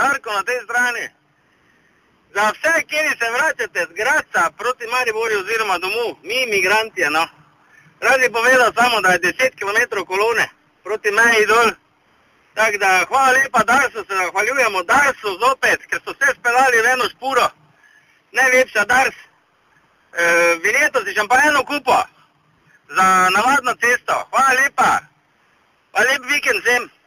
Darko na tej strani. Za vse, kjeri se vračate z Gradca proti Mariboru oziroma domov, mi imigranti, no. Rad bi povedal samo, da je 10 km kolone proti meji dol. Tako da hvala lepa Darsu, se zahvaljujemo Darsu zopet, ker so vse speljali v eno špuro. Najlepša Dars. Vinjeto si šampajeno kupo za navadno cesto. Hvala lepa. Pa lep vikend vsem.